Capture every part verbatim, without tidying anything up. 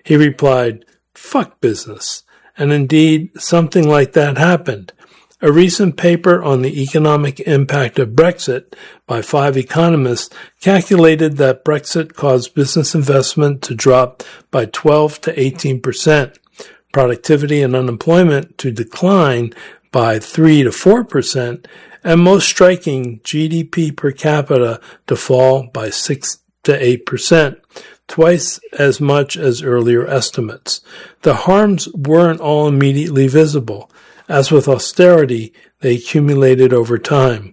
He replied, "Fuck business." And indeed, something like that happened. A recent paper on the economic impact of Brexit by five economists calculated that Brexit caused business investment to drop by twelve to eighteen percent, productivity and unemployment to decline by three to four percent, and most striking, G D P per capita to fall by six to eight percent, twice as much as earlier estimates. The harms weren't all immediately visible. As with austerity, they accumulated over time.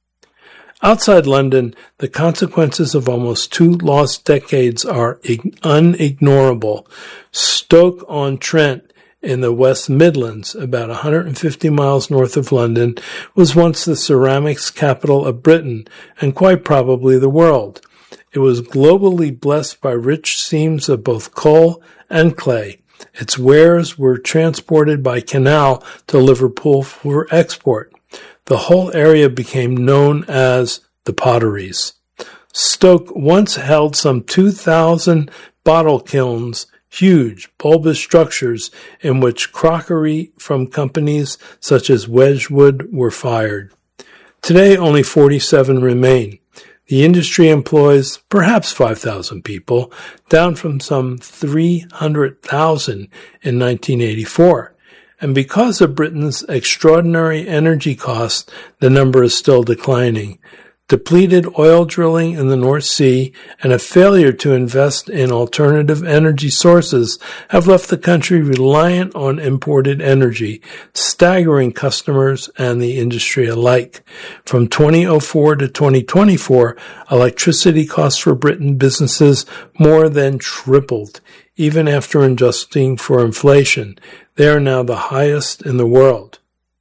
Outside London, the consequences of almost two lost decades are unignorable. Stoke-on-Trent in the West Midlands, about one hundred fifty miles north of London, was once the ceramics capital of Britain and quite probably the world. It was globally blessed by rich seams of both coal and clay. Its wares were transported by canal to Liverpool for export. The whole area became known as the Potteries. Stoke once held some two thousand bottle kilns, huge, bulbous structures in which crockery from companies such as Wedgwood were fired. Today, only forty-seven remain. The industry employs perhaps five thousand people, down from some three hundred thousand in nineteen eighty-four. And because of Britain's extraordinary energy costs, the number is still declining. Depleted oil drilling in the North Sea and a failure to invest in alternative energy sources have left the country reliant on imported energy, staggering customers and the industry alike. From twenty oh four to twenty twenty-four, electricity costs for Britain businesses more than tripled, even after adjusting for inflation. They are now the highest in the world.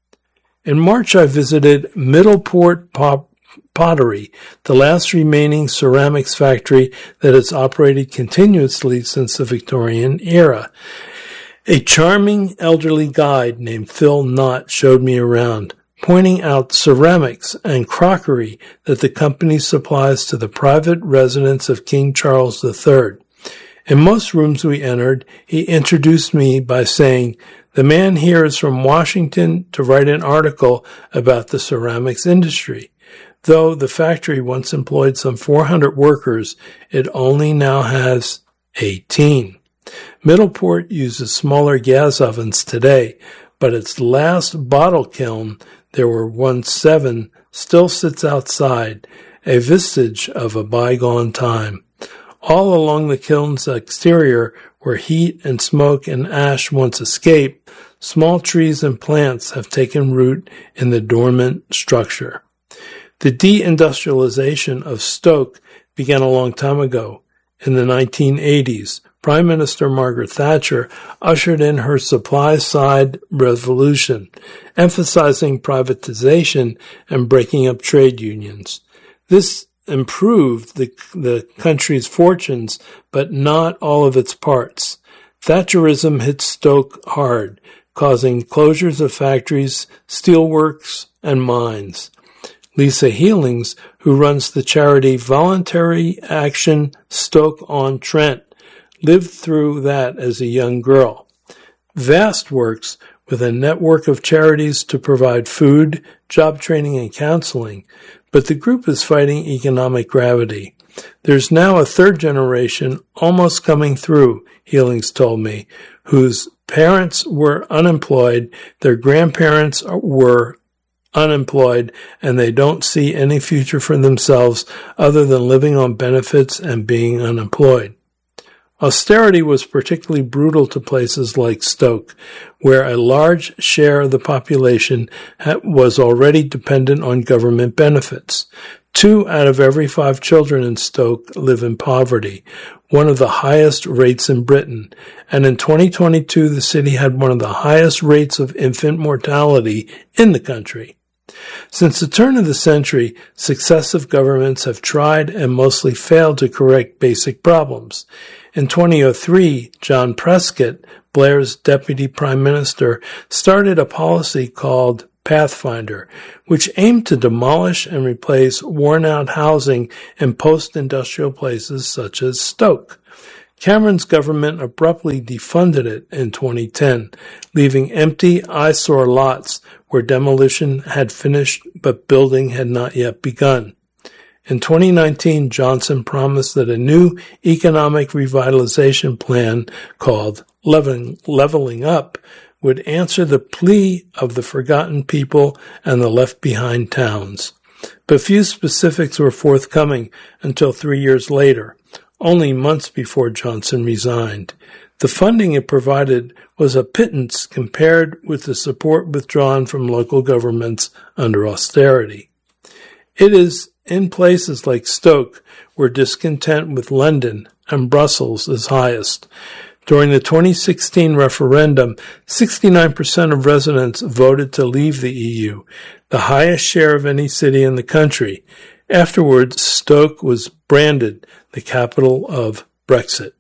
In March, I visited Middleport Pop Pottery, the last remaining ceramics factory that has operated continuously since the Victorian era. A charming elderly guide named Phil Knott showed me around, pointing out ceramics and crockery that the company supplies to the private residence of King Charles the Third. In most rooms we entered, he introduced me by saying, "The man here is from Washington to write an article about the ceramics industry." Though the factory once employed some four hundred workers, it only now has eighteen. Middleport uses smaller gas ovens today, but its last bottle kiln, there were once seven, still sits outside, a vestige of a bygone time. All along the kiln's exterior, where heat and smoke and ash once escaped, small trees and plants have taken root in the dormant structure. The deindustrialization of Stoke began a long time ago. In the nineteen eighties, Prime Minister Margaret Thatcher ushered in her supply-side revolution, emphasizing privatization and breaking up trade unions. This improved the, the country's fortunes, but not all of its parts. Thatcherism hit Stoke hard, causing closures of factories, steelworks, and mines. Lisa Healings, who runs the charity Voluntary Action Stoke-on-Trent, lived through that as a young girl. VAST works with a network of charities to provide food, job training, and counseling, but the group is fighting economic gravity. There's now a third generation almost coming through, Healings told me, whose parents were unemployed, their grandparents were unemployed, and they don't see any future for themselves other than living on benefits and being unemployed. Austerity was particularly brutal to places like Stoke, where a large share of the population was already dependent on government benefits. Two out of every five children in Stoke live in poverty, one of the highest rates in Britain, and in twenty twenty-two the city had one of the highest rates of infant mortality in the country. Since the turn of the century, successive governments have tried and mostly failed to correct basic problems. In twenty oh three, John Prescott, Blair's deputy prime minister, started a policy called Pathfinder, which aimed to demolish and replace worn-out housing in post-industrial places such as Stoke. Cameron's government abruptly defunded it in twenty ten, leaving empty eyesore lots where demolition had finished but building had not yet begun. In twenty nineteen, Johnson promised that a new economic revitalization plan called Leveling, Leveling Up would answer the plea of the forgotten people and the left-behind towns. But few specifics were forthcoming until three years later, only months before Johnson resigned. The funding it provided was a pittance compared with the support withdrawn from local governments under austerity. It is in places like Stoke where discontent with London and Brussels is highest. During the twenty sixteen referendum, sixty-nine percent of residents voted to leave the E U, the highest share of any city in the country. Afterwards, Stoke was branded the capital of Brexit.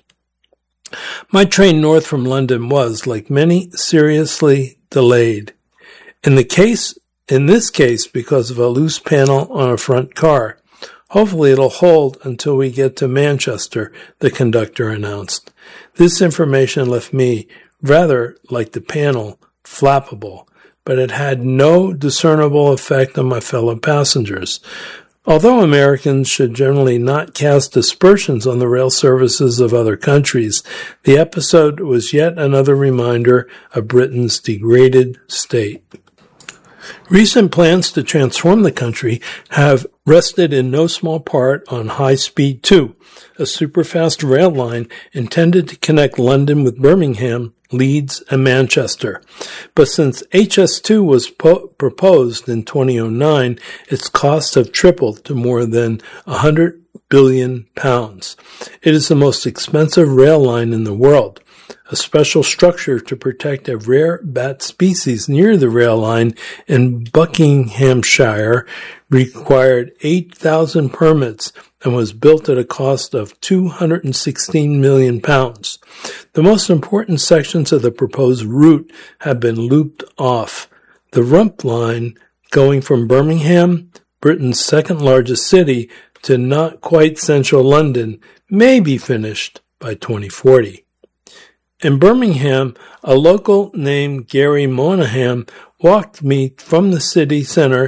My train north from London was, like many, seriously delayed. In the case, in this case, because of a loose panel on a front car. Hopefully it'll hold until we get to Manchester, the conductor announced. This information left me, rather like the panel, flappable, but it had no discernible effect on my fellow passengers. Although Americans should generally not cast aspersions on the rail services of other countries, the episode was yet another reminder of Britain's degraded state. Recent plans to transform the country have rested in no small part on High Speed two, a superfast rail line intended to connect London with Birmingham, Leeds, and Manchester. But since H S two was po- proposed in twenty oh nine, its costs have tripled to more than one hundred billion pounds. It is the most expensive rail line in the world. A special structure to protect a rare bat species near the rail line in Buckinghamshire required eight thousand permits and was built at a cost of two hundred sixteen million pounds. The most important sections of the proposed route have been looped off. The Rump Line, going from Birmingham, Britain's second largest city, to not quite central London, may be finished by twenty forty. In Birmingham, a local named Gary Monaghan walked me from the city center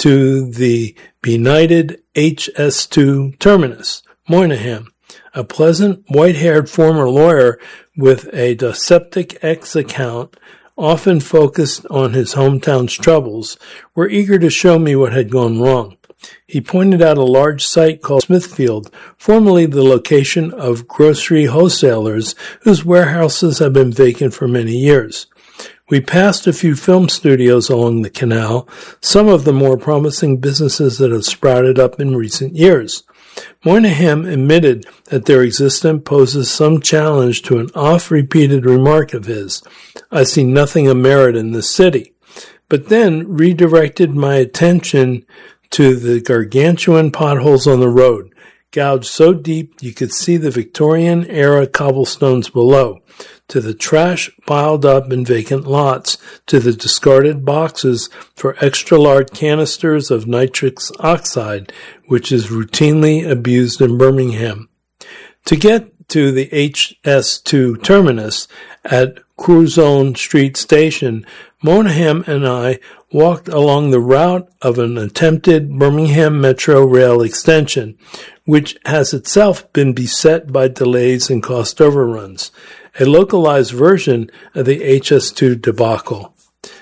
to the benighted H S two terminus. Moynihan, a pleasant, white-haired former lawyer with a dyspeptic ex-account, often focused on his hometown's troubles, were eager to show me what had gone wrong. He pointed out a large site called Smithfield, formerly the location of grocery wholesalers whose warehouses have been vacant for many years. We passed a few film studios along the canal, some of the more promising businesses that have sprouted up in recent years. Moynihan admitted that their existence poses some challenge to an oft-repeated remark of his, "I see nothing of merit in this city," but then redirected my attention to the gargantuan potholes on the road, gouged so deep you could see the Victorian-era cobblestones below, to the trash piled up in vacant lots, to the discarded boxes for extra-large canisters of nitrous oxide, which is routinely abused in Birmingham. To get to the H S two terminus at Curzon Street Station, Monaghan and I walked along the route of an attempted Birmingham Metro rail extension, which has itself been beset by delays and cost overruns, a localized version of the H S two debacle.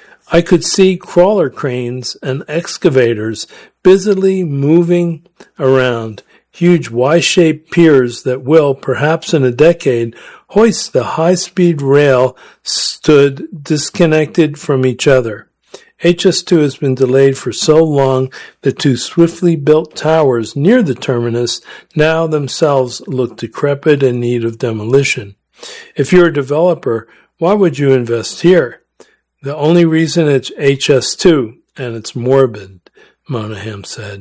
I could see crawler cranes and excavators busily moving around, huge Y-shaped piers that will, perhaps in a decade, hoist the high-speed rail stood disconnected from each other. H S two has been delayed for so long that two swiftly built towers near the terminus now themselves look decrepit and in need of demolition. If you're a developer, why would you invest here? The only reason it's H S two, and it's morbid, Monaghan said.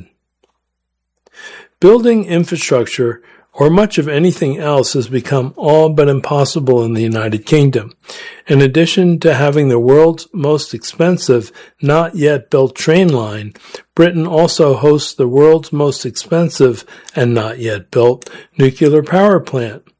Building infrastructure, or much of anything else, has become all but impossible in the United Kingdom. In addition to having the world's most expensive, not yet built train line, Britain also hosts the world's most expensive and not yet built nuclear power plant.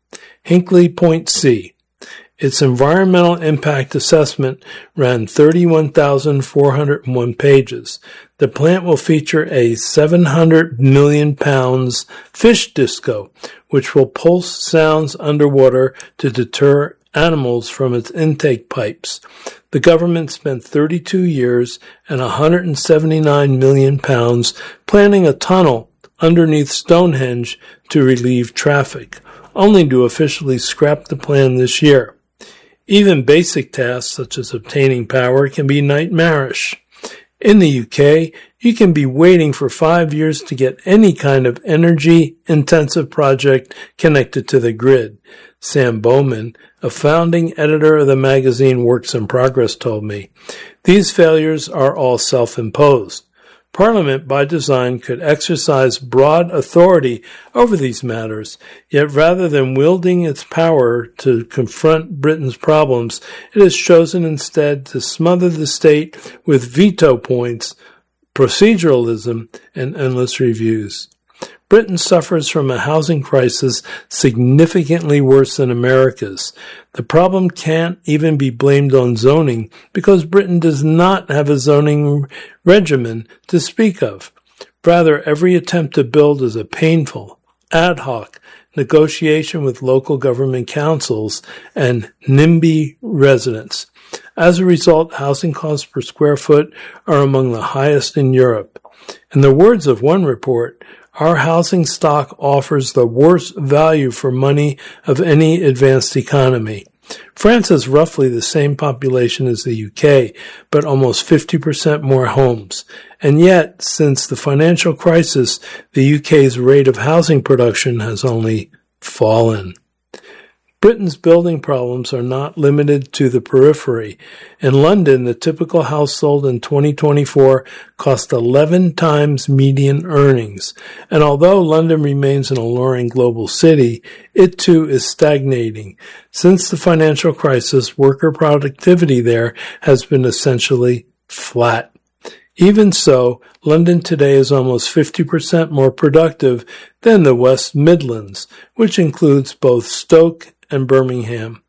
Hinkley Point C. Its environmental impact assessment ran thirty-one thousand four hundred one pages. The plant will feature a seven hundred million pounds fish disco, which will pulse sounds underwater to deter animals from its intake pipes. The government spent thirty-two years and one hundred seventy-nine million pounds planning a tunnel underneath Stonehenge to relieve traffic, only to officially scrap the plan this year. Even basic tasks such as obtaining power can be nightmarish. In the U K, you can be waiting for five years to get any kind of energy-intensive project connected to the grid. Sam Bowman, a founding editor of the magazine Works in Progress, told me. These failures are all self-imposed. Parliament, by design, could exercise broad authority over these matters, yet rather than wielding its power to confront Britain's problems, it has chosen instead to smother the state with veto points, proceduralism, and endless reviews. Britain suffers from a housing crisis significantly worse than America's. The problem can't even be blamed on zoning because Britain does not have a zoning regimen to speak of. Rather, every attempt to build is a painful, ad hoc negotiation with local government councils and NIMBY residents. As a result, housing costs per square foot are among the highest in Europe. In the words of one report, our housing stock offers the worst value for money of any advanced economy. France has roughly the same population as the U K, but almost fifty percent more homes. And yet, since the financial crisis, the U K's rate of housing production has only fallen. Britain's building problems are not limited to the periphery. In London, the typical house sold in twenty twenty-four cost eleven times median earnings. And although London remains an alluring global city, it too is stagnating. Since the financial crisis, worker productivity there has been essentially flat. Even so, London today is almost fifty percent more productive than the West Midlands, which includes both Stoke and Birmingham.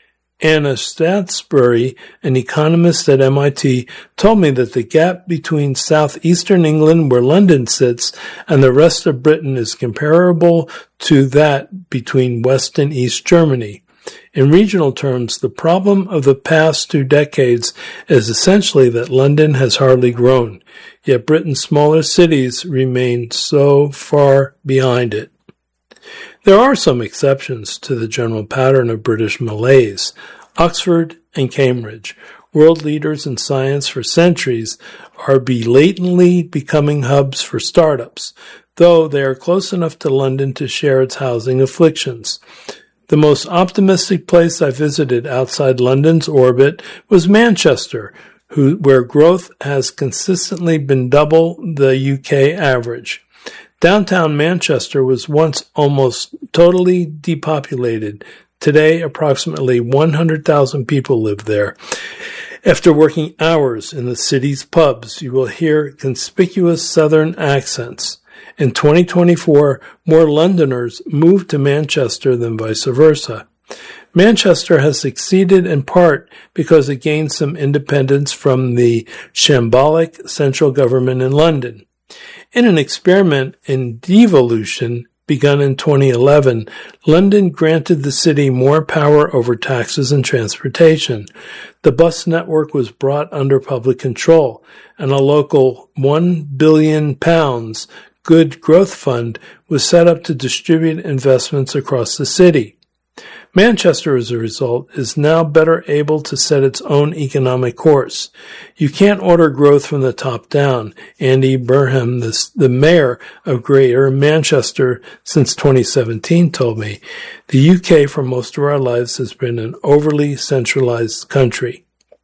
Anna Stansbury, an economist at M I T, told me that the gap between southeastern England, where London sits, and the rest of Britain is comparable to that between West and East Germany. In regional terms, the problem of the past two decades is essentially that London has hardly grown, yet Britain's smaller cities remain so far behind it. There are some exceptions to the general pattern of British malaise. Oxford and Cambridge, world leaders in science for centuries, are belatedly becoming hubs for startups, though they are close enough to London to share its housing afflictions. The most optimistic place I visited outside London's orbit was Manchester, who, where growth has consistently been double the U K average. Downtown Manchester was once almost totally depopulated. Today, approximately one hundred thousand people live there. After working hours in the city's pubs, you will hear conspicuous southern accents. In twenty twenty-four, more Londoners moved to Manchester than vice versa. Manchester has succeeded in part because it gained some independence from the shambolic central government in London. In an experiment in devolution begun in twenty eleven, London granted the city more power over taxes and transportation. The bus network was brought under public control, and a local one billion pounds Good Growth Fund was set up to distribute investments across the city. Manchester, as a result, is now better able to set its own economic course. You can't order growth from the top down. Andy Burnham, the, the mayor of Greater Manchester since twenty seventeen, told me, the U K for most of our lives has been an overly centralized country.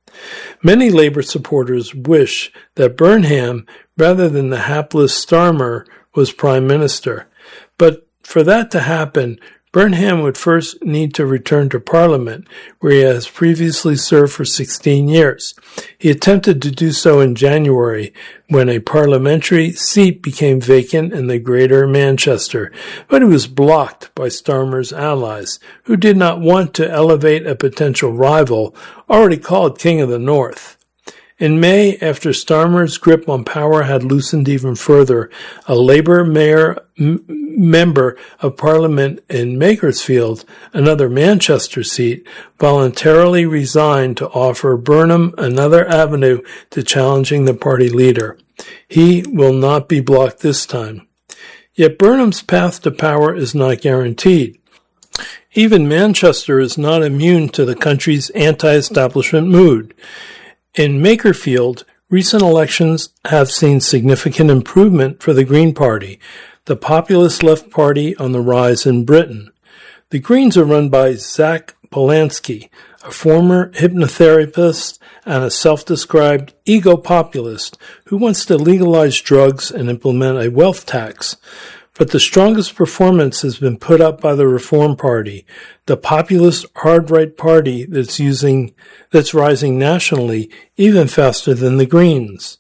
Many Labour supporters wish that Burnham, rather than the hapless Starmer, was Prime Minister. But for that to happen, Burnham would first need to return to Parliament, where he has previously served for sixteen years. He attempted to do so in January, when a parliamentary seat became vacant in the Greater Manchester, but he was blocked by Starmer's allies, who did not want to elevate a potential rival, already called King of the North. In May, after Starmer's grip on power had loosened even further, a Labour mayor, m- member of Parliament in Makersfield, another Manchester seat, voluntarily resigned to offer Burnham another avenue to challenging the party leader. He will not be blocked this time. Yet Burnham's path to power is not guaranteed. Even Manchester is not immune to the country's anti-establishment mood. In Makerfield, recent elections have seen significant improvement for the Green Party, the populist left party on the rise in Britain. The Greens are run by Zach Polanski, a former hypnotherapist and a self-described ego-populist who wants to legalize drugs and implement a wealth tax. But the strongest performance has been put up by the Reform Party, the populist hard-right party that's using that's rising nationally even faster than the Greens.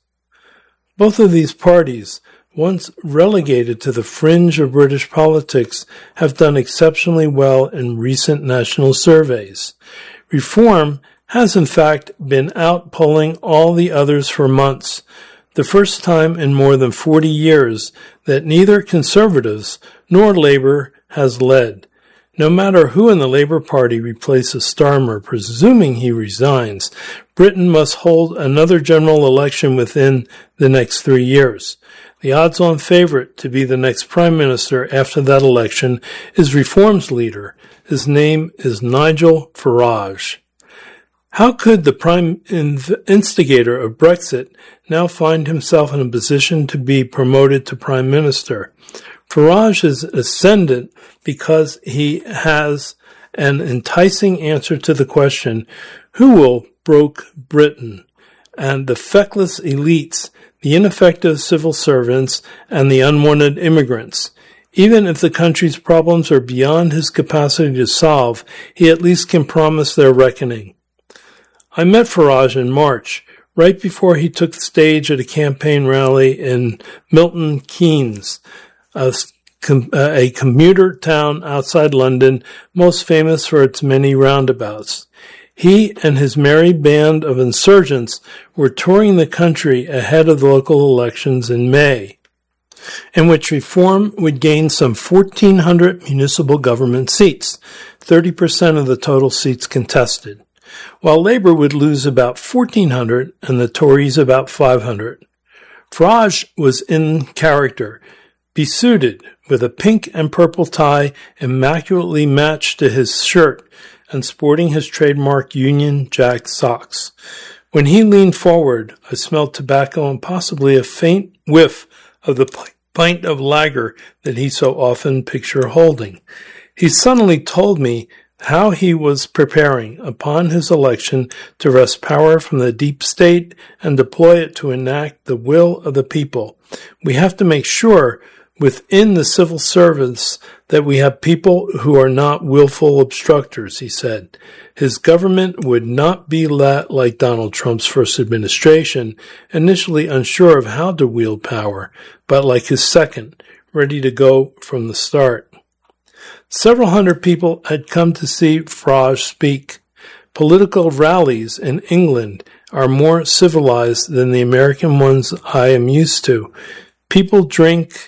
Both of these parties, once relegated to the fringe of British politics, have done exceptionally well in recent national surveys. Reform has in fact been outpolling all the others for months, the first time in more than forty years that neither Conservatives nor Labour has led. No matter who in the Labour Party replaces Starmer, presuming he resigns, Britain must hold another general election within the next three years. The odds-on favourite to be the next Prime Minister after that election is Reform's leader. His name is Nigel Farage. How could the prime instigator of Brexit now find himself in a position to be promoted to Prime Minister? Farage is ascendant because he has an enticing answer to the question, who will broke Britain? And the feckless elites, the ineffective civil servants, and the unwanted immigrants. Even if the country's problems are beyond his capacity to solve, he at least can promise their reckoning. I met Farage in March, right before he took the stage at a campaign rally in Milton Keynes, a, com- a commuter town outside London, most famous for its many roundabouts. He and his merry band of insurgents were touring the country ahead of the local elections in May, in which Reform would gain some fourteen hundred municipal government seats, thirty percent of the total seats contested, while Labour would lose about fourteen hundred and the Tories about five hundred. Farage was in character, besuited with a pink and purple tie immaculately matched to his shirt and sporting his trademark Union Jack socks. When he leaned forward, I smelled tobacco and possibly a faint whiff of the pint of lager that he so often pictured holding. He suddenly told me how he was preparing, upon his election, to wrest power from the deep state and deploy it to enact the will of the people. We have to make sure within the civil service that we have people who are not willful obstructors, he said. His government would not be like Donald Trump's first administration, initially unsure of how to wield power, but like his second, ready to go from the start. Several hundred people had come to see Farage speak. Political rallies in England are more civilized than the American ones I am used to. People drink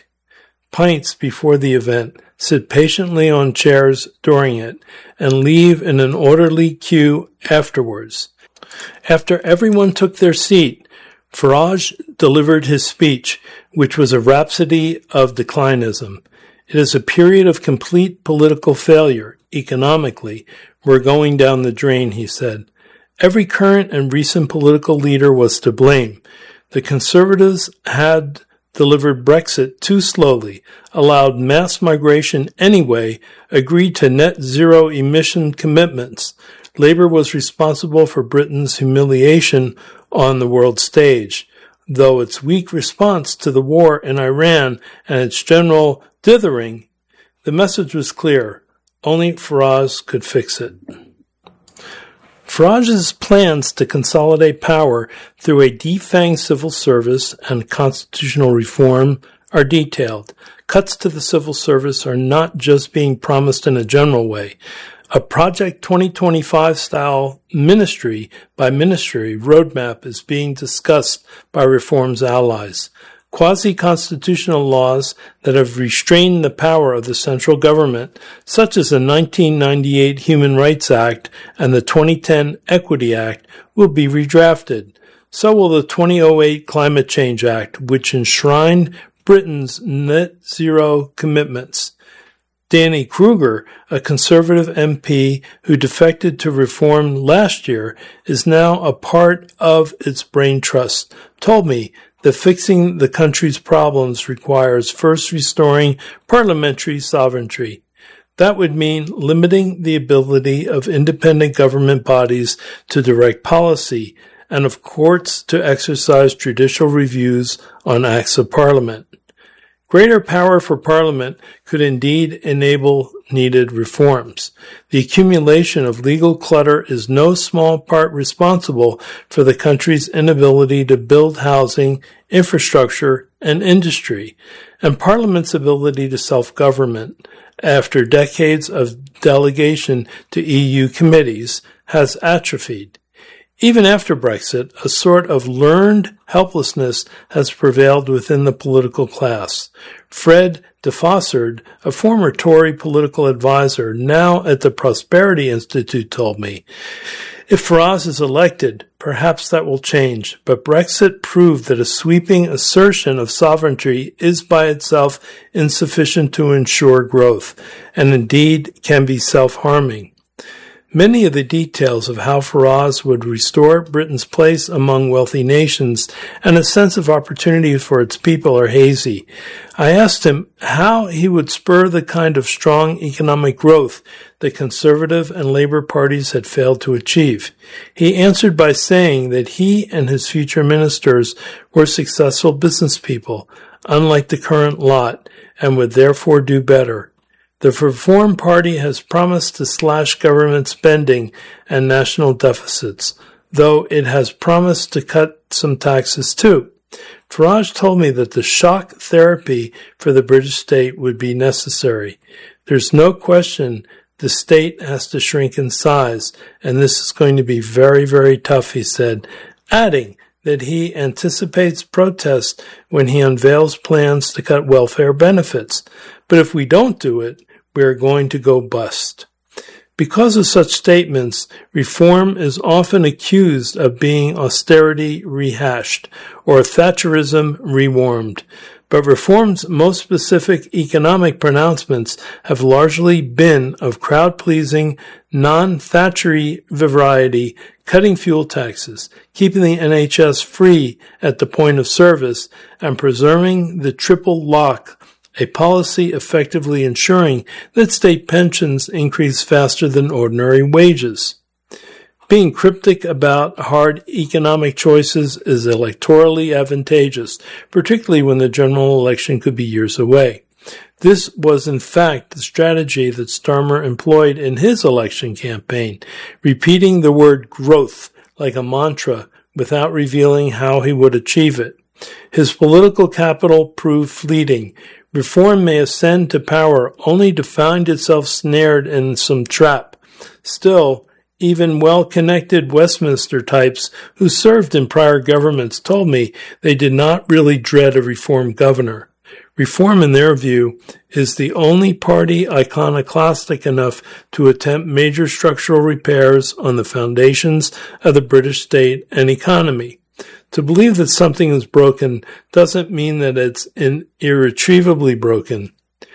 pints before the event, sit patiently on chairs during it, and leave in an orderly queue afterwards. After everyone took their seat, Farage delivered his speech, which was a rhapsody of declinism. It is a period of complete political failure. Economically, we're going down the drain, he said. Every current and recent political leader was to blame. The Conservatives had delivered Brexit too slowly, allowed mass migration anyway, agreed to net zero emission commitments. Labour was responsible for Britain's humiliation on the world stage, though its weak response to the war in Iran and its general dithering. The message was clear. Only Farage could fix it. Farage's plans to consolidate power through a defanged civil service and constitutional reform are detailed. Cuts to the civil service are not just being promised in a general way. A Project twenty twenty-five style ministry by ministry roadmap is being discussed by reform's allies. Quasi-constitutional laws that have restrained the power of the central government, such as the nineteen ninety-eight Human Rights Act and the twenty ten Equity Act, will be redrafted. So will the twenty oh eight Climate Change Act, which enshrined Britain's net zero commitments. Danny Kruger, a conservative M P who defected to reform last year, is now a part of its brain trust, told me that fixing the country's problems requires first restoring parliamentary sovereignty. That would mean limiting the ability of independent government bodies to direct policy and of courts to exercise judicial reviews on acts of Parliament. Greater power for Parliament could indeed enable needed reforms. The accumulation of legal clutter is no small part responsible for the country's inability to build housing, infrastructure, and industry, and Parliament's ability to self-government, after decades of delegation to E U committees, has atrophied. Even after Brexit, a sort of learned helplessness has prevailed within the political class. Fred de Fossard, a former Tory political advisor, now at the Prosperity Institute, told me, if Farage is elected, perhaps that will change, but Brexit proved that a sweeping assertion of sovereignty is by itself insufficient to ensure growth, and indeed can be self-harming. Many of the details of how Farage would restore Britain's place among wealthy nations and a sense of opportunity for its people are hazy. I asked him how he would spur the kind of strong economic growth that Conservative and Labour parties had failed to achieve. He answered by saying that he and his future ministers were successful business people, unlike the current lot, and would therefore do better. The Reform Party has promised to slash government spending and national deficits, though it has promised to cut some taxes too. Farage told me that the shock therapy for the British state would be necessary. There's no question the state has to shrink in size, and this is going to be very, very tough, he said, adding that he anticipates protests when he unveils plans to cut welfare benefits. But if we don't do it, we are going to go bust. Because of such statements, reform is often accused of being austerity rehashed or Thatcherism rewarmed. But reform's most specific economic pronouncements have largely been of crowd-pleasing, non-Thatchery variety, cutting fuel taxes, keeping the N H S free at the point of service, and preserving the triple lock, a policy effectively ensuring that state pensions increase faster than ordinary wages. Being cryptic about hard economic choices is electorally advantageous, particularly when the general election could be years away. This was in fact the strategy that Starmer employed in his election campaign, repeating the word growth like a mantra without revealing how he would achieve it. His political capital proved fleeting. Reform may ascend to power only to find itself snared in some trap. Still, even well-connected Westminster types who served in prior governments told me they did not really dread a reform governor. Reform, in their view, is the only party iconoclastic enough to attempt major structural repairs on the foundations of the British state and economy. To believe that something is broken doesn't mean that it's irretrievably broken.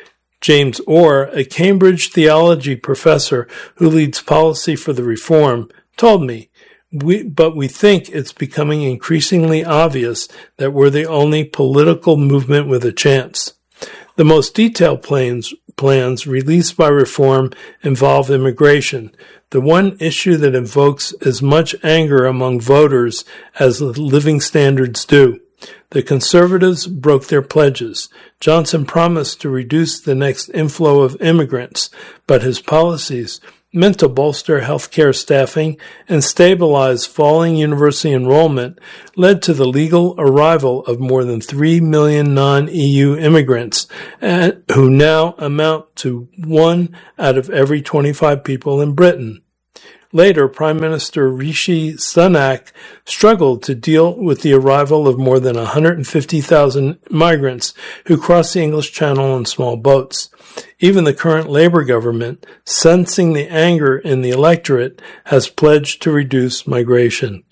James Orr, a Cambridge theology professor who leads policy for the reform, told me, we, but we think it's becoming increasingly obvious that we're the only political movement with a chance. The most detailed plans, plans released by reform involve immigration, the one issue that invokes as much anger among voters as living standards do. The conservatives broke their pledges. Johnson promised to reduce the next inflow of immigrants, but his policies, meant to bolster healthcare staffing and stabilize falling university enrollment, led to the legal arrival of more than three million non-E U immigrants, who now amount to one out of every twenty-five people in Britain. Later, Prime Minister Rishi Sunak struggled to deal with the arrival of more than one hundred fifty thousand migrants who crossed the English Channel on small boats. Even the current Labour government, sensing the anger in the electorate, has pledged to reduce migration.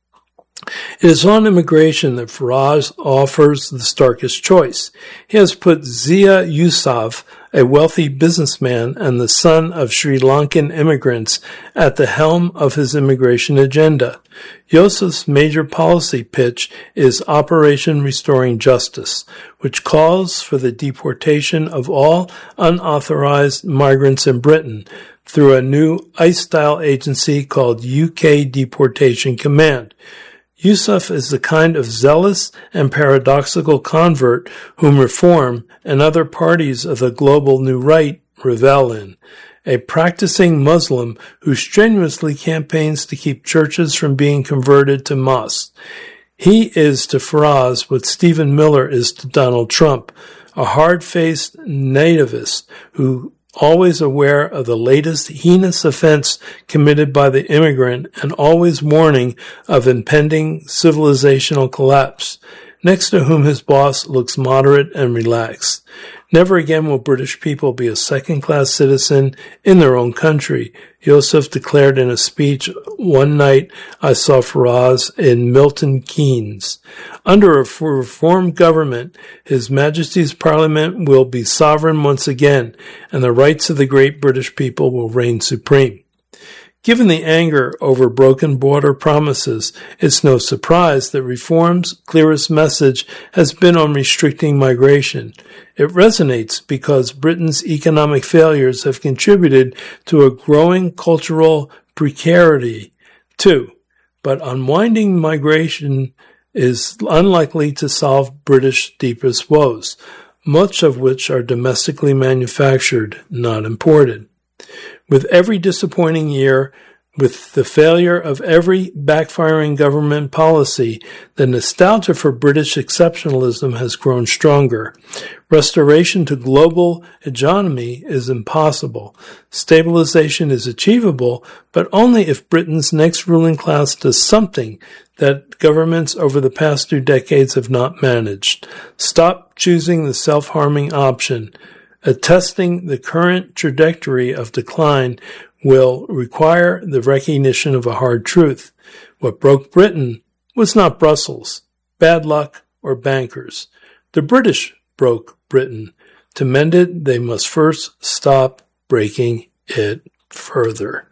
It is on immigration that Faraz offers the starkest choice. He has put Zia Yusuf, a wealthy businessman and the son of Sri Lankan immigrants, at the helm of his immigration agenda. Yusuf's major policy pitch is Operation Restoring Justice, which calls for the deportation of all unauthorized migrants in Britain through a new ICE-style agency called U K Deportation Command. Yusuf is the kind of zealous and paradoxical convert whom Reform and other parties of the global New Right revel in, a practicing Muslim who strenuously campaigns to keep churches from being converted to mosques. He is to Faraz what Stephen Miller is to Donald Trump, a hard-faced nativist who always aware of the latest heinous offense committed by the immigrant and always warning of impending civilizational collapse, next to whom his boss looks moderate and relaxed. Never again will British people be a second-class citizen in their own country, Yusuf declared in a speech one night I saw Faraz in Milton Keynes. Under a reformed government, His Majesty's Parliament will be sovereign once again, and the rights of the great British people will reign supreme. Given the anger over broken border promises, it's no surprise that Reform's clearest message has been on restricting migration. It resonates because Britain's economic failures have contributed to a growing cultural precarity, too. But unwinding migration is unlikely to solve British deepest woes, much of which are domestically manufactured, not imported. With every disappointing year, with the failure of every backfiring government policy, the nostalgia for British exceptionalism has grown stronger. Restoration to global hegemony is impossible. Stabilization is achievable, but only if Britain's next ruling class does something that governments over the past two decades have not managed. Stop choosing the self-harming option. Attesting the current trajectory of decline will require the recognition of a hard truth. What broke Britain was not Brussels, bad luck, or bankers. The British broke Britain. To mend it, they must first stop breaking it further.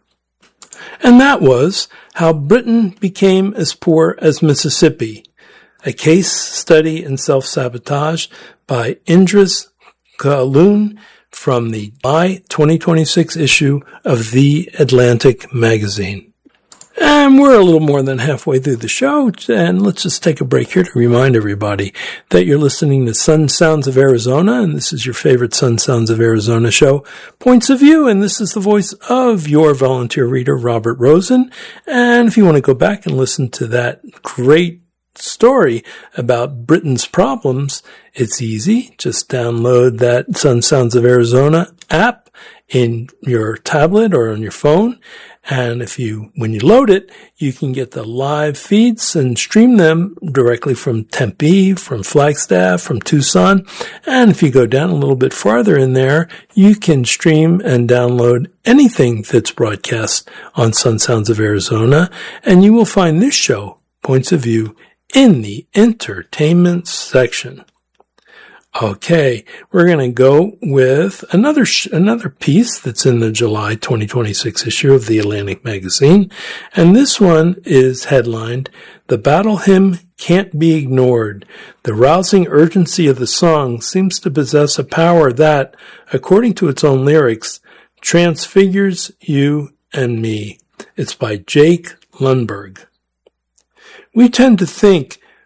And that was How Britain Became as Poor as Mississippi, a case study in self-sabotage by Indris Kaloon from the July twenty twenty-six issue of The Atlantic magazine. And we're a little more than halfway through the show, and let's just take a break here to remind everybody that you're listening to Sun Sounds of Arizona, and this is your favorite Sun Sounds of Arizona show, Points of View, and this is the voice of your volunteer reader, Robert Rosen. And if you want to go back and listen to that great story about Britain's problems, it's easy. Just download that Sun Sounds of Arizona app in your tablet or on your phone. And if you, when you load it, you can get the live feeds and stream them directly from Tempe, from Flagstaff, from Tucson. And if you go down a little bit farther in there, you can stream and download anything that's broadcast on Sun Sounds of Arizona. And you will find this show, Points of View, in the entertainment section. Okay, we're going to go with another sh- another piece that's in the July twenty twenty-six issue of The Atlantic magazine, and this one is headlined, "The Battle Hymn Can't Be Ignored. The rousing urgency of the song seems to possess a power that, according to its own lyrics, transfigures you and me." It's by Jake Lundberg. We tend to think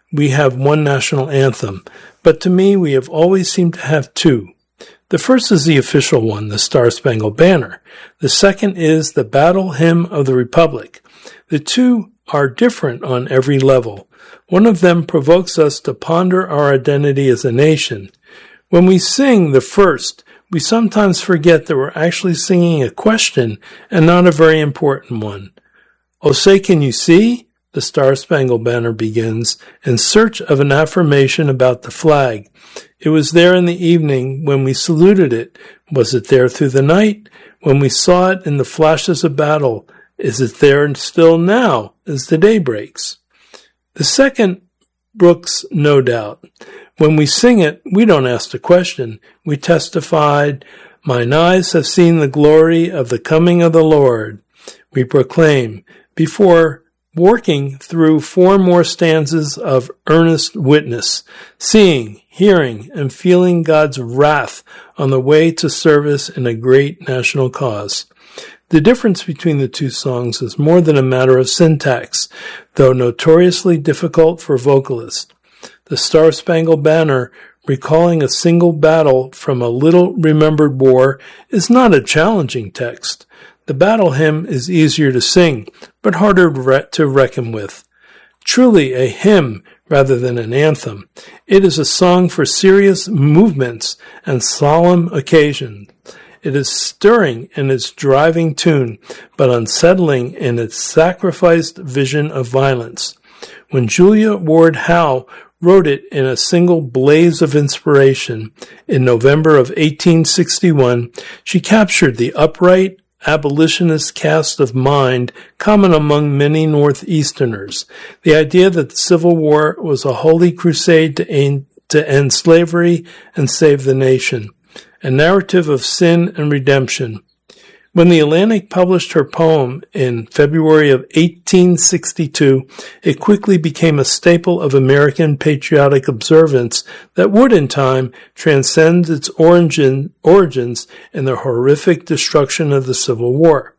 we have one national anthem, but to me we have always seemed to have two. The first is the official one, the Star-Spangled Banner. The second is the Battle Hymn of the Republic. The two are different on every level. One of them provokes us to ponder our identity as a nation. When we sing the first, we sometimes forget that we're actually singing a question and not a very important one. "Oh, say, can you see?" the Star-Spangled Banner begins, in search of an affirmation about the flag. It was there in the evening when we saluted it. Was it there through the night? When we saw it in the flashes of battle, is it there still now as the day breaks? The second brooks no doubt. When we sing it, we don't ask the question. We testified, "Mine eyes have seen the glory of the coming of the Lord." We proclaim, before working through four more stanzas of earnest witness, seeing, hearing, and feeling God's wrath on the way to service in a great national cause. The difference between the two songs is more than a matter of syntax, though notoriously difficult for vocalists. The Star-Spangled Banner, recalling a single battle from a little-remembered war, is not a challenging text. The battle hymn is easier to sing, but harder to reckon with. Truly a hymn rather than an anthem, it is a song for serious movements and solemn occasions. It is stirring in its driving tune, but unsettling in its sacrificed vision of violence. When Julia Ward Howe wrote it in a single blaze of inspiration in November of eighteen sixty-one, she captured the upright, abolitionist cast of mind common among many Northeasterners. The idea that the Civil War was a holy crusade to end, to end slavery and save the nation. A narrative of sin and redemption. When the Atlantic published her poem in February of eighteen sixty-two, it quickly became a staple of American patriotic observance that would, in time, transcend its origin, origins in the horrific destruction of the Civil War.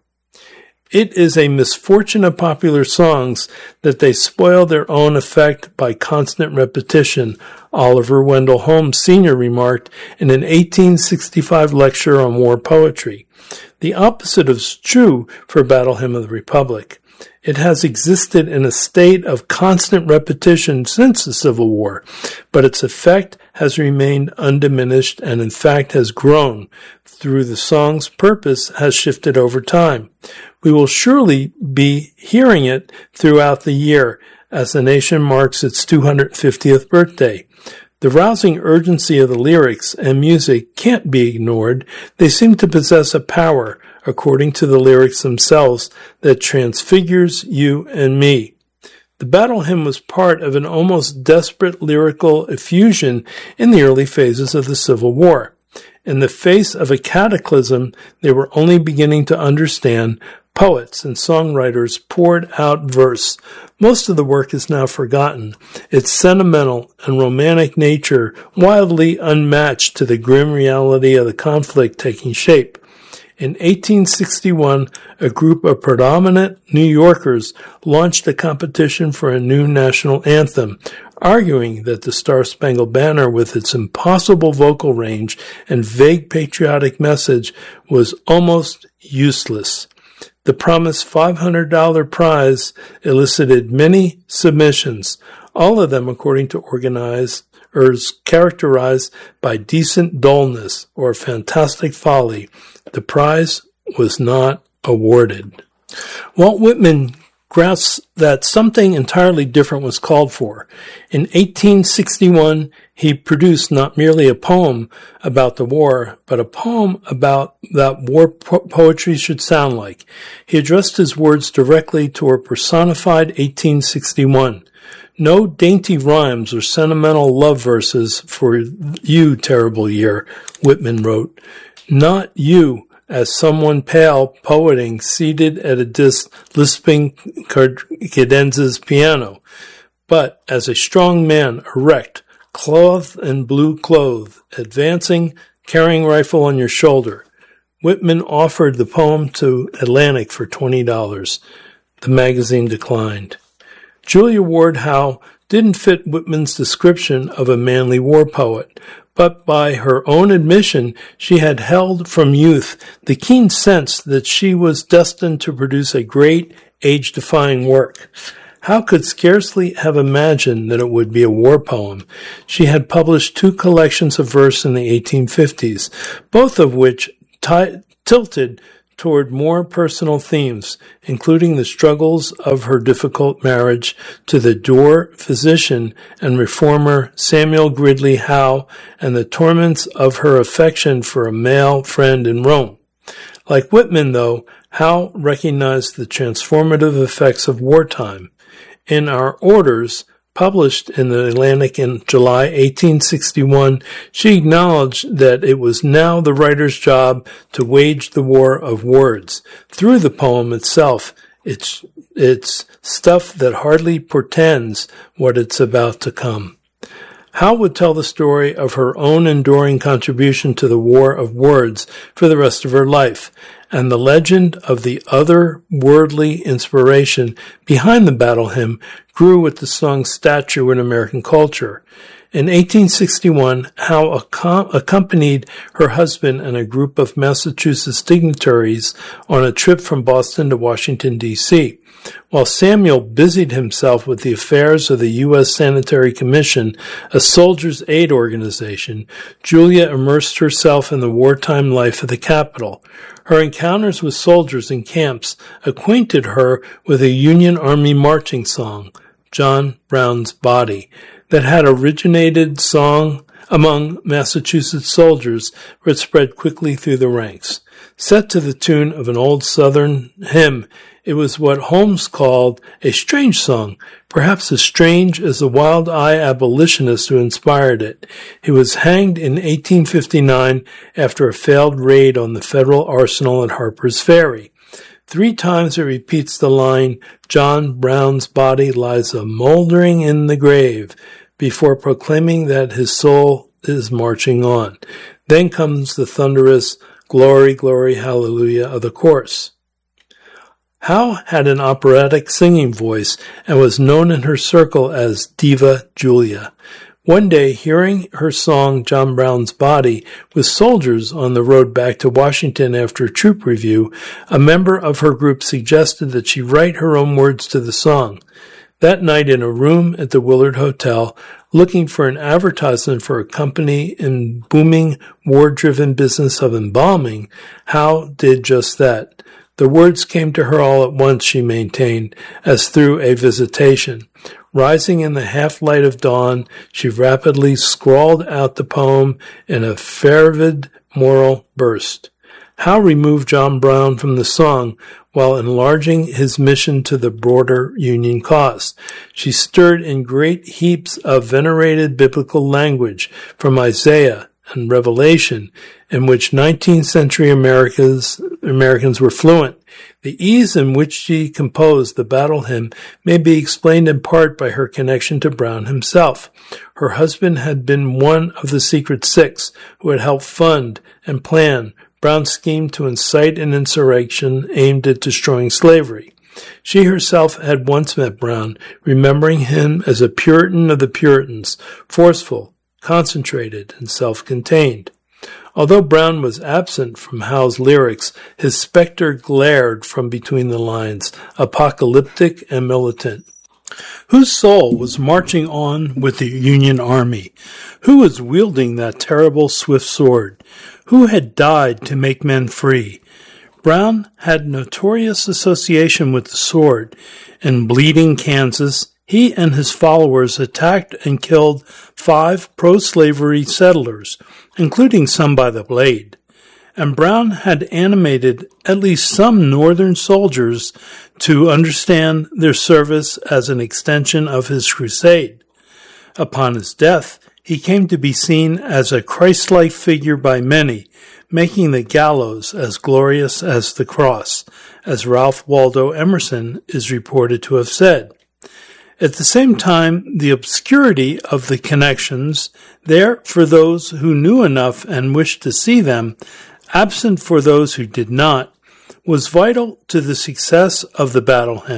It is a misfortune of popular songs that they spoil their own effect by constant repetition, Oliver Wendell Holmes Senior remarked in an eighteen sixty-five lecture on war poetry. The opposite is true for Battle Hymn of the Republic. It has existed in a state of constant repetition since the Civil War, but its effect has remained undiminished and in fact has grown through the song's purpose has shifted over time. We will surely be hearing it throughout the year as the nation marks its two hundred fiftieth birthday. The rousing urgency of the lyrics and music can't be ignored. They seem to possess a power, according to the lyrics themselves, that transfigures you and me. The battle hymn was part of an almost desperate lyrical effusion in the early phases of the Civil War. In the face of a cataclysm they were only beginning to understand, poets and songwriters poured out verse. Most of the work is now forgotten, its sentimental and romantic nature wildly unmatched to the grim reality of the conflict taking shape. In eighteen sixty-one, a group of predominant New Yorkers launched a competition for a new national anthem, arguing that the Star-Spangled Banner, with its impossible vocal range and vague patriotic message, was almost useless. The promised five hundred dollars prize elicited many submissions, all of them, according to organizers, characterized by decent dullness or fantastic folly. The prize was not awarded. Walt Whitman grasped that something entirely different was called for. In eighteen sixty-one, he produced not merely a poem about the war, but a poem about that war po- poetry should sound like. He addressed his words directly to a personified eighteen sixty-one. No dainty rhymes or sentimental love verses for you, terrible year, Whitman wrote. Not you, as someone pale poeting seated at a disc lisping cadenzas piano, but as a strong man erect, clothed in blue clothes, advancing, carrying rifle on your shoulder. Whitman offered the poem to Atlantic for twenty dollars. The magazine declined. Julia Ward Howe didn't fit Whitman's description of a manly war poet, but by her own admission, she had held from youth the keen sense that she was destined to produce a great, age-defying work. Howe could scarcely have imagined that it would be a war poem. She had published two collections of verse in the eighteen fifties, both of which t- tilted toward more personal themes, including the struggles of her difficult marriage to the Dorr physician and reformer Samuel Gridley Howe, and the torments of her affection for a male friend in Rome. Like Whitman, though, Howe recognized the transformative effects of wartime. In Our Orders, published in the Atlantic in July eighteen sixty-one, she acknowledged that it was now the writer's job to wage the war of words. Through the poem itself, it's, it's stuff that hardly portends what it's about to come. Howe would tell the story of her own enduring contribution to the war of words for the rest of her life, and the legend of the otherworldly inspiration behind the battle hymn grew with the song's stature in American culture. In eighteen sixty-one, Howe ac- accompanied her husband and a group of Massachusetts dignitaries on a trip from Boston to Washington, D C While Samuel busied himself with the affairs of the U S Sanitary Commission, a soldiers' aid organization, Julia immersed herself in the wartime life of the capital. Her encounters with soldiers in camps acquainted her with a Union Army marching song, John Brown's Body, that had originated song among Massachusetts soldiers, but spread quickly through the ranks. Set to the tune of an old Southern hymn, it was what Holmes called a strange song, perhaps as strange as the wild-eyed abolitionist who inspired it. He was hanged in eighteen fifty-nine after a failed raid on the federal arsenal at Harper's Ferry. Three times it repeats the line, John Brown's body lies a-mouldering in the grave, before proclaiming that his soul is marching on. Then comes the thunderous glory, glory, hallelujah of the chorus. Howe had an operatic singing voice and was known in her circle as Diva Julia. One day, hearing her song John Brown's Body with soldiers on the road back to Washington after a troop review, a member of her group suggested that she write her own words to the song. That night, in a room at the Willard Hotel, looking for an advertisement for a company in booming, war-driven business of embalming, Howe did just that. The words came to her all at once, she maintained, as through a visitation. Rising in the half-light of dawn, she rapidly scrawled out the poem in a fervid moral burst. Howe removed John Brown from the song while enlarging his mission to the broader Union cause. She stirred in great heaps of venerated biblical language from Isaiah and Revelation, in which nineteenth century Americans, Americans were fluent. The ease in which she composed the battle hymn may be explained in part by her connection to Brown himself. Her husband had been one of the Secret Six who had helped fund and plan Brown's scheme to incite an insurrection aimed at destroying slavery. She herself had once met Brown, remembering him as a Puritan of the Puritans, forceful, concentrated, and self-contained. Although Brown was absent from Howe's lyrics, his specter glared from between the lines, apocalyptic and militant. Whose soul was marching on with the Union Army? Who was wielding that terrible swift sword? Who had died to make men free? Brown had notorious association with the sword. In Bleeding, Kansas, he and his followers attacked and killed five pro-slavery settlers, including some by the blade. And Brown had animated at least some Northern soldiers to understand their service as an extension of his crusade. Upon his death, he came to be seen as a Christ-like figure by many, making the gallows as glorious as the cross, as Ralph Waldo Emerson is reported to have said. At the same time, the obscurity of the connections, there for those who knew enough and wished to see them, absent for those who did not, was vital to the success of the battle hymn.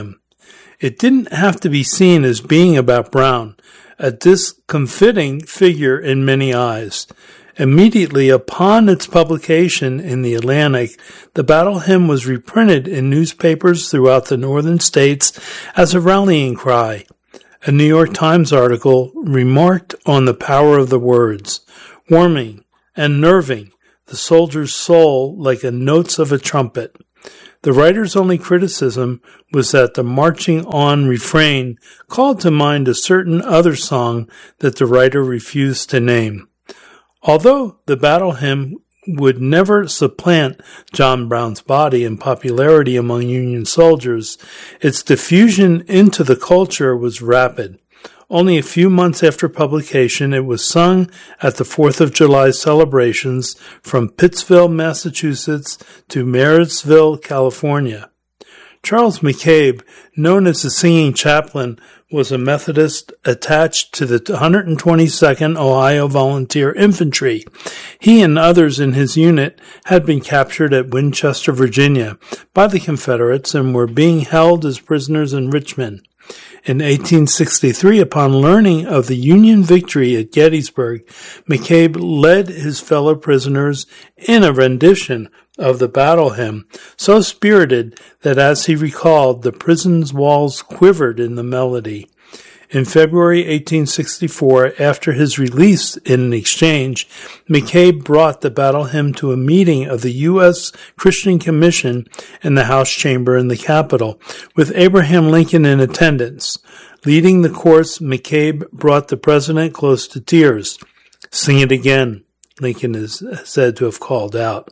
It didn't have to be seen as being about Brown, a discomfiting figure in many eyes. Immediately upon its publication in the Atlantic, the Battle Hymn was reprinted in newspapers throughout the northern states as a rallying cry. A New York Times article remarked on the power of the words, warming and nerving the soldier's soul like the notes of a trumpet. The writer's only criticism was that the marching on refrain called to mind a certain other song that the writer refused to name. Although the Battle Hymn would never supplant John Brown's Body in popularity among Union soldiers, its diffusion into the culture was rapid. Only a few months after publication, it was sung at the Fourth of July celebrations from Pittsville, Massachusetts to Marysville, California. Charles McCabe, known as the Singing Chaplain, was a Methodist attached to the one hundred twenty-second Ohio Volunteer Infantry. He and others in his unit had been captured at Winchester, Virginia, by the Confederates and were being held as prisoners in Richmond. In eighteen sixty-three, upon learning of the Union victory at Gettysburg, McCabe led his fellow prisoners in a rendition of the Battle Hymn, so spirited that, as he recalled, the prison's walls quivered in the melody. In February eighteen sixty-four, after his release in an exchange, McCabe brought the Battle Hymn to a meeting of the U S Christian Commission in the House chamber in the Capitol, with Abraham Lincoln in attendance. Leading the course, McCabe brought the president close to tears. "Sing it again," Lincoln is said to have called out.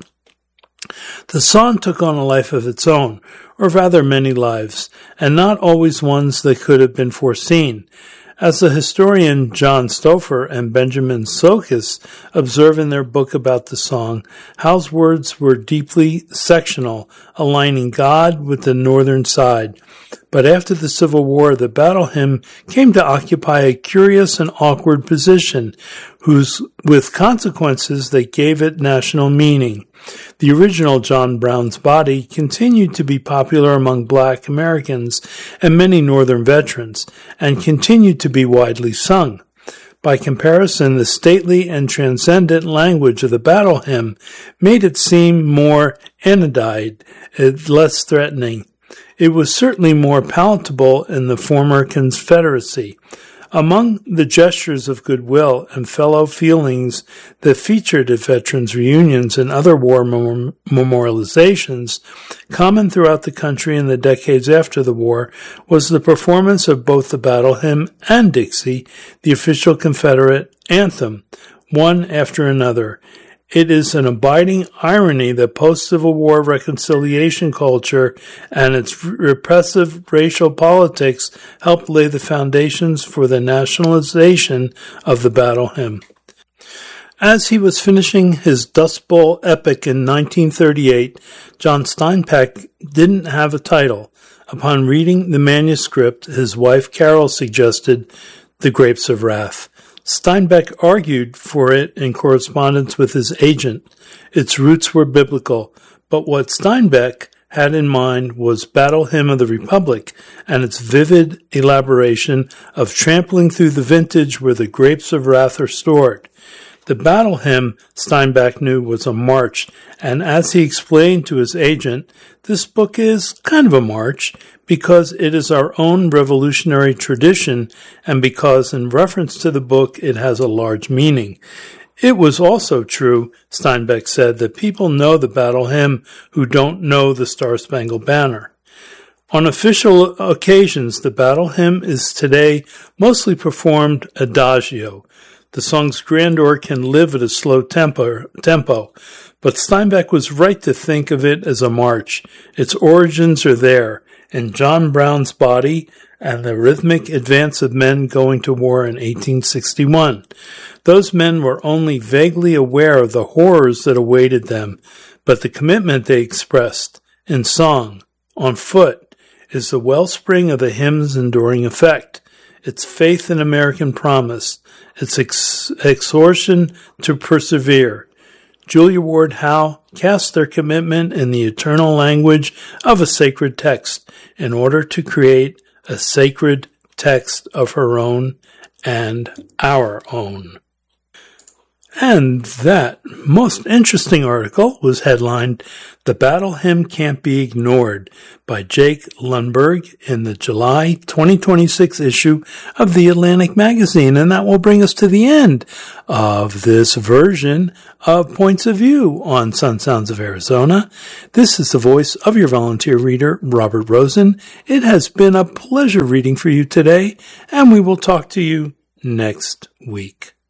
The song took on a life of its own, or rather many lives, and not always ones that could have been foreseen. As the historian John Stouffer and Benjamin Sokas observe in their book about the song, Howe's words were deeply sectional, aligning God with the northern side. But after the Civil War, the Battle Hymn came to occupy a curious and awkward position, whose, with consequences that gave it national meaning. The original John Brown's Body continued to be popular among black Americans and many Northern veterans, and continued to be widely sung. By comparison, the stately and transcendent language of the Battle Hymn made it seem more anodyne, less threatening. It was certainly more palatable in the former Confederacy. Among the gestures of goodwill and fellow feelings that featured at veterans' reunions and other war mem- memorializations, common throughout the country in the decades after the war, was the performance of both the Battle Hymn and Dixie, the official Confederate anthem, one after another. It is an abiding irony that post-Civil War reconciliation culture and its repressive racial politics helped lay the foundations for the nationalization of the Battle Hymn. As he was finishing his Dust Bowl epic in nineteen thirty-eight, John Steinbeck didn't have a title. Upon reading the manuscript, his wife Carol suggested The Grapes of Wrath. Steinbeck argued for it in correspondence with his agent. Its roots were biblical, but what Steinbeck had in mind was Battle Hymn of the Republic and its vivid elaboration of trampling through the vintage where the grapes of wrath are stored. The Battle Hymn, Steinbeck knew, was a march, and as he explained to his agent, this book is kind of a march because it is our own revolutionary tradition and because in reference to the book it has a large meaning. It was also true, Steinbeck said, that people know the Battle Hymn who don't know the Star-Spangled Banner. On official occasions, the Battle Hymn is today mostly performed adagio. The song's grandeur can live at a slow tempo, tempo, but Steinbeck was right to think of it as a march. Its origins are there, in John Brown's Body and the rhythmic advance of men going to war in eighteen sixty-one. Those men were only vaguely aware of the horrors that awaited them, but the commitment they expressed, in song, on foot, is the wellspring of the hymn's enduring effect. Its faith in American promise, its ex- exhortation to persevere. Julia Ward Howe cast their commitment in the eternal language of a sacred text in order to create a sacred text of her own and our own. And that most interesting article was headlined, "The Battle Hymn Can't Be Ignored" by Jake Lundberg in the July twenty twenty-six issue of The Atlantic Magazine. And that will bring us to the end of this version of Points of View on Sun Sounds of Arizona. This is the voice of your volunteer reader, Robert Rosen. It has been a pleasure reading for you today, and we will talk to you next week.